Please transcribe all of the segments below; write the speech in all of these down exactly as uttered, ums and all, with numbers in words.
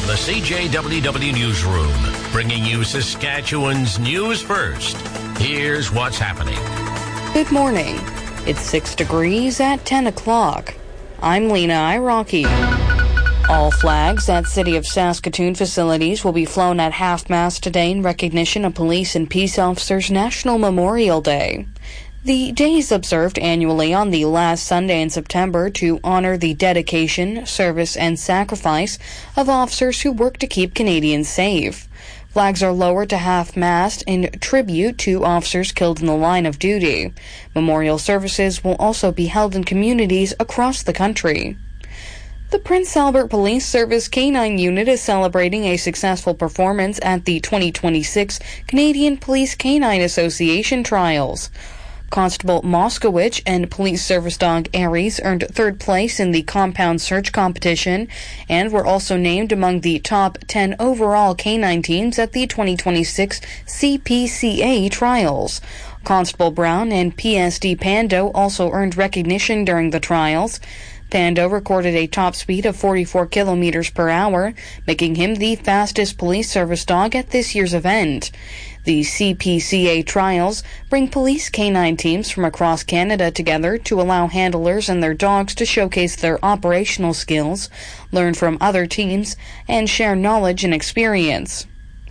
the C J W W Newsroom, bringing you Saskatchewan's news first. Here's what's happening. Good morning. It's six degrees at ten o'clock. I'm Lena Iraqi. All flags at City of Saskatoon facilities will be flown at half-mast today in recognition of Police and Peace Officers National Memorial Day. The day is observed annually on the last Sunday in September to honor the dedication, service, and sacrifice of officers who work to keep Canadians safe. Flags are lowered to half-mast in tribute to officers killed in the line of duty. Memorial services will also be held in communities across the country. The Prince Albert Police Service K nine Unit is celebrating a successful performance at the twenty twenty-six Canadian Police K nine Association Trials. Constable Moskowitz and police service dog Aries earned third place in the compound search competition and were also named among the top ten overall K nine teams at the twenty twenty-six C P C A trials. Constable Brown and P S D Pando also earned recognition during the trials. Pando recorded a top speed of forty-four kilometers per hour, making him the fastest police service dog at this year's event. The C P C A trials bring police K nine teams from across Canada together to allow handlers and their dogs to showcase their operational skills, learn from other teams, and share knowledge and experience.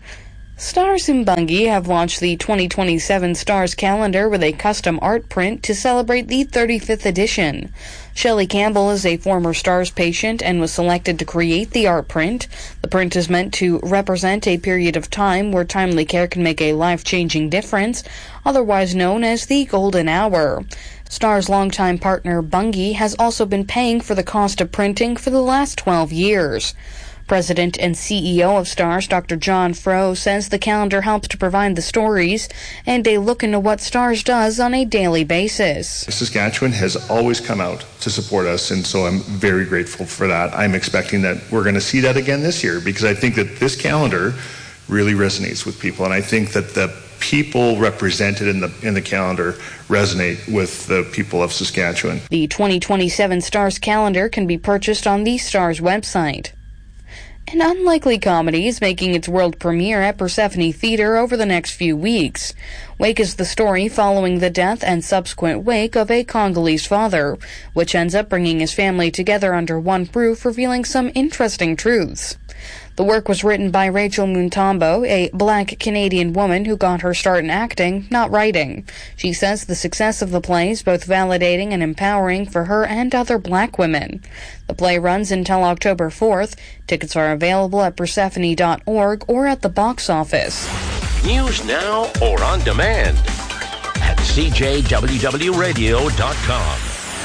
Stars in Bungie have launched the twenty twenty-seven Stars calendar with a custom art print to celebrate the thirty-fifth edition. Shelley Campbell is a former Stars patient and was selected to create the art print. The print is meant to represent a period of time where timely care can make a life-changing difference, otherwise known as the Golden Hour. Stars' longtime partner Bungie has also been paying for the cost of printing for the last twelve years. President and C E O of Stars, Doctor John Froh, says the calendar helps to provide the stories and a look into what Stars does on a daily basis. Saskatchewan has always come out to support us, and so I'm very grateful for that. I'm expecting that we're going to see that again this year because I think that this calendar really resonates with people, and I think that the people represented in the in the calendar resonate with the people of Saskatchewan. The twenty twenty-seven Stars calendar can be purchased on the Stars website. An unlikely comedy is making its world premiere at Persephone Theatre over the next few weeks. Wake is the story following the death and subsequent wake of a Congolese father, which ends up bringing his family together under one roof, revealing some interesting truths. The work was written by Rachel Muntombo, a black Canadian woman who got her start in acting, not writing. She says the success of the play is both validating and empowering for her and other black women. The play runs until October fourth. Tickets are available at persephone dot org or at the box office. News now or on demand at c j w w radio dot com.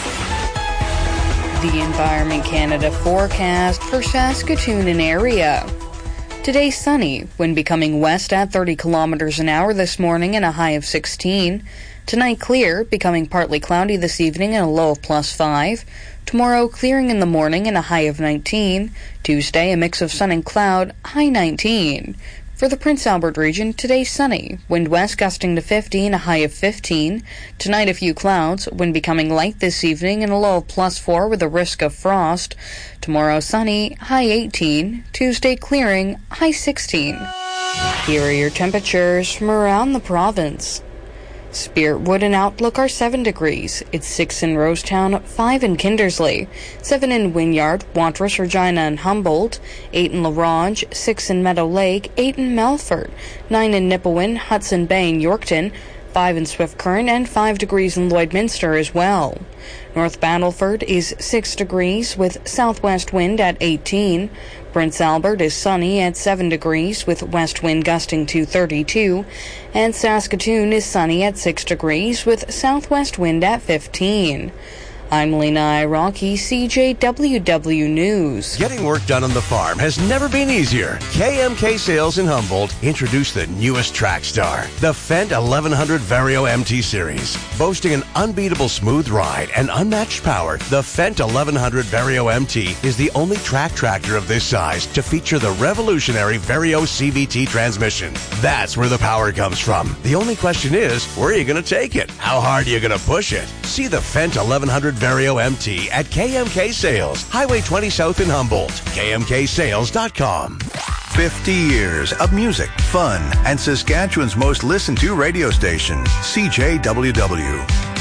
The Environment Canada forecast for Saskatoon and area. Today sunny, wind becoming west at thirty kilometers an hour this morning and a high of sixteen. Tonight clear, becoming partly cloudy this evening and a low of plus five. Tomorrow clearing in the morning and a high of nineteen. Tuesday a mix of sun and cloud, high nineteen. For the Prince Albert region, today sunny, wind west gusting to fifty and a high of fifteen. Tonight a few clouds, wind becoming light this evening and a low of plus four with a risk of frost. Tomorrow sunny, high eighteen. Tuesday clearing, high sixteen. Here are your temperatures from around the province. Spiritwood and Outlook are seven degrees. It's six in Rosetown, five in Kindersley, seven in Wynyard, Watrous, Regina, and Humboldt, eight in La Ronge, six in Meadow Lake, eight in Melfort, nine in Nipawin, Hudson Bay, and Yorkton, five in Swift Current, and five degrees in Lloydminster as well. North Battleford is six degrees with southwest wind at eighteen. Prince Albert is sunny at seven degrees with west wind gusting to thirty-two. And Saskatoon is sunny at six degrees with southwest wind at fifteen. I'm Lena Iraqi, C J W W News. Getting work done on the farm has never been easier. K M K Sales in Humboldt introduced the newest track star, the Fendt eleven hundred Vario M T Series. Boasting an unbeatable smooth ride and unmatched power, the Fendt eleven hundred Vario M T is the only track tractor of this size to feature the revolutionary Vario C V T transmission. That's where the power comes from. The only question is, where are you going to take it? How hard are you going to push it? See the Fendt eleven hundred Vario M T at K M K Sales, Highway twenty South in Humboldt, k m k sales dot com. fifty years of music, fun, and Saskatchewan's most listened to radio station, C J W W.